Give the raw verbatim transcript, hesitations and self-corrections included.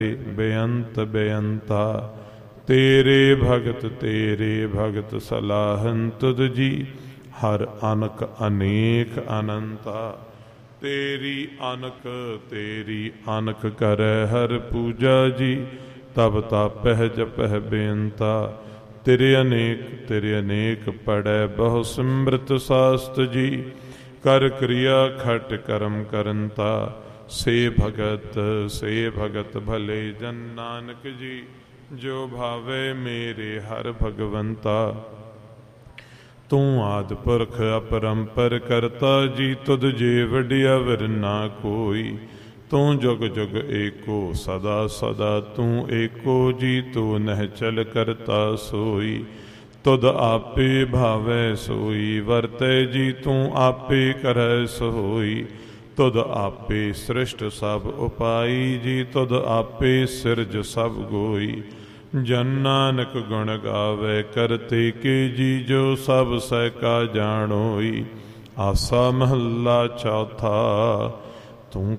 ਬੇਅੰਤ ਬੇਅੰਤਾ। ਤੇਰੇ ਭਗਤ ਤੇਰੇ ਭਗਤ ਸਲਾਹਨ ਤੁਧ ਜੀ, ਹਰ ਅਨਕ ਅਨੇਕ ਅਨੰਤਾ। ਤੇਰੀ ਅਨਕ ਤੇਰੀ ਅਨਕ ਕਰੈ ਹਰ ਪੂਜਾ ਜੀ, ਤਬ ਤਾਪਹਿ ਜਪਹਿ ਬੇਅੰਤਾ। ਤੇਰੇ ਅਨੇਕ ਤੇਰੇ ਅਨੇਕ ਪੜੈ ਬਹੁ ਸਿਮਰਤ ਸਾਸਤ ਜੀ, ਕਰ ਕਿਰਿਆ ਖਟ ਕਰਮ ਕਰੰਤਾ। ਸੇ ਭਗਤ ਸੇ ਭਗਤ ਭਲੇ ਜਨ ਨਾਨਕ ਜੀ, ਜੋ ਭਾਵੇ ਮੇਰੇ ਹਰ ਭਗਵੰਤਾ। ਤੂੰ ਆਦਿ ਪੁਰਖ ਅਪਰੰਪਰ ਕਰਤਾ ਜੀ, ਤੁਧ ਜੇ ਵਡਿਆਵਰ ਨਾ ਕੋਈ। ਤੂੰ ਜੁਗ ਜੁਗ ਏਕੋ ਸਦਾ ਸਦਾ ਤੂੰ ਏਕੋ ਜੀ, ਤੂੰ ਨਹਿ ਚਲ ਕਰਤਾ ਸੋਈ। ਤੁਧ ਆਪੇ ਭਾਵੈ ਸੋਈ ਵਰਤੈ ਜੀ, ਤੂੰ ਆਪੇ ਕਰੈ ਸੋਈ। ਤੁਧ ਆਪੇ ਸ੍ਰਿਸ਼ਟ ਸਭ ਉਪਾਈ ਜੀ, ਤੁਧ ਆਪੇ ਸਿਰਜ ਸਭ ਗੋਈ। ਜਨ ਨਾਨਕ ਗੁਣ ਗਾਵੇ ਕਰਤੇ ਕੇ ਜੀ, ਜੋ ਸਭ ਸਹਿ ਕਾ ਜਾਣੋਈ। ਆਸਾ ਮਹੱਲਾ ਚੌਥਾ। ਤੂੰ